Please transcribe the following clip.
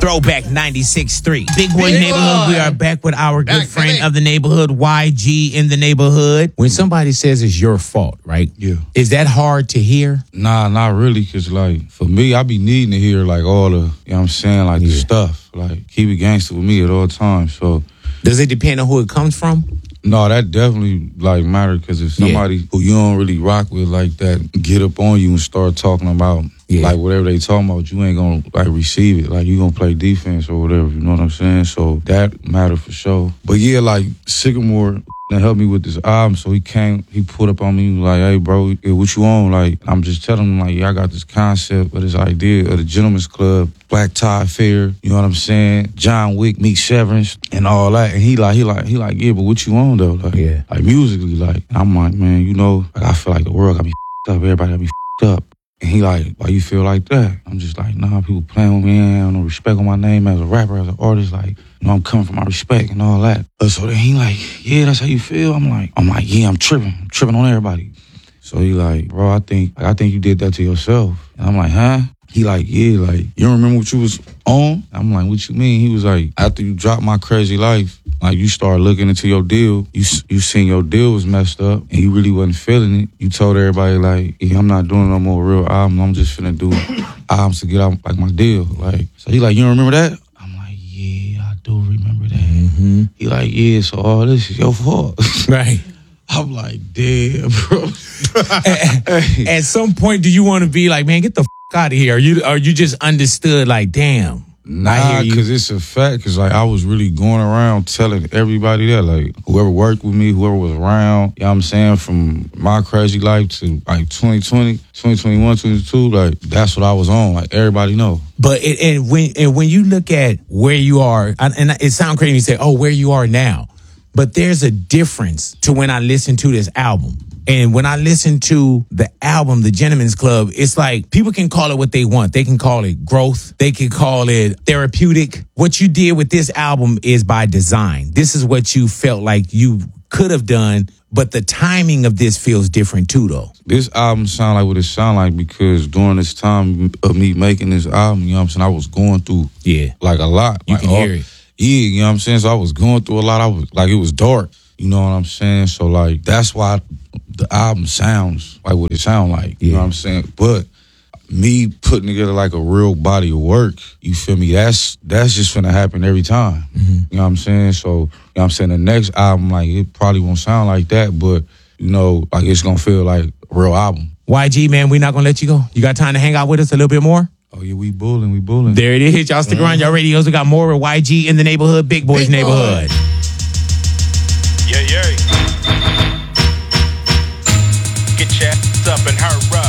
Throwback 96.3. Big Boy Neighborhood. We are back with our good friend of the neighborhood, YG in the neighborhood. When somebody says it's your fault, right? Yeah. Is that hard to hear? Nah, not really, because, like, for me, I be needing to hear, like, all the, you know what I'm saying, like, the stuff. Like, keep it gangster with me at all times, so. Does it depend on who it comes from? No, that definitely, like, matter, because if somebody who you don't really rock with like that get up on you and start talking about, like, whatever they talking about, you ain't gonna, like, receive it. Like, you gonna play defense or whatever, you know what I'm saying? So that matter for sure. But yeah, like, Sycamore helped me with this album, so he put up on me, like, hey, bro, what you on? Like, I'm just telling him, like, yeah, I got this concept of this idea of the Gentleman's Club, Black Tie Fair, you know what I'm saying? John Wick meets Severance and all that. And he like, yeah, but what you on, though? Like, like, musically, like, and I'm like, man, you know, like, I feel like the world got me up, everybody got me up. And he like, why you feel like that? I'm just like, nah, people playing with me, I don't know respect on my name as a rapper, as an artist, like, you know, I'm coming from my respect and all that. So then he like, yeah, that's how you feel? I'm like, yeah, I'm tripping on everybody. So he like, bro, I think you did that to yourself. And I'm like, huh? He like, yeah, like, you don't remember what you was on? I'm like, what you mean? He was like, after you dropped My Crazy Life, like, you started looking into your deal, you seen your deal was messed up, and you really wasn't feeling it. You told everybody, like, yeah, I'm not doing no more real album, I'm just finna do albums to get out, like, my deal. Like, so he like, you don't remember that? I'm like, yeah, I do remember that. Mm-hmm. He like, yeah, so all this is your fault. Right. I'm like, damn, bro. At some point, do you want to be like, man, get the out of here? Or you just understood, like, damn. Nah, because it's a fact. Because, like, I was really going around telling everybody that, like, whoever worked with me, whoever was around, you know what I'm saying, from My Crazy Life to, like, 2020, 2021, 2022, like, that's what I was on. Like, everybody know. But when you look at where you are, and it sounds crazy when you say, oh, where you are now, but there's a difference to when I listen to this album. And when I listen to the album, The Gentleman's Club, it's like people can call it what they want. They can call it growth. They can call it therapeutic. What you did with this album is by design. This is what you felt like you could have done, but the timing of this feels different too, though. This album sound like what it sound like because during this time of me making this album, you know what I'm saying, I was going through like a lot. You like, can hear it. Yeah, you know what I'm saying? So I was going through a lot. I was like, it was dark. You know what I'm saying? So, like, that's why the album sounds like what it sound like. You know what I'm saying? But me putting together, like, a real body of work, you feel me? That's just finna happen every time. Mm-hmm. You know what I'm saying? So, you know what I'm saying? The next album, like, it probably won't sound like that, but, you know, like, it's gonna feel like a real album. YG, man, we not gonna let you go. You got time to hang out with us a little bit more? Oh, yeah, we bulling. There it is. Y'all stick around. Y'all radios. We got more with YG in the neighborhood, Big Boy's neighborhood. Yeah. Get your ass up and hurry up.